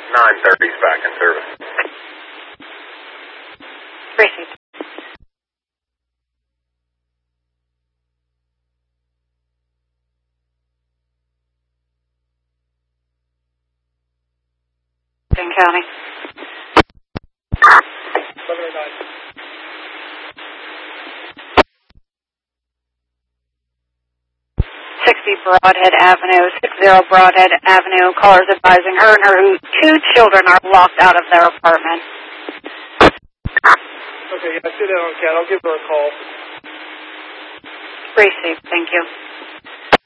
930's back in service. Received. County. 60 Broadhead Avenue, 60 Broadhead Avenue. Callers advising her and her 2 children are locked out of their apartment. Okay, I see that on CAT. I'll give her a call. Received. Thank you.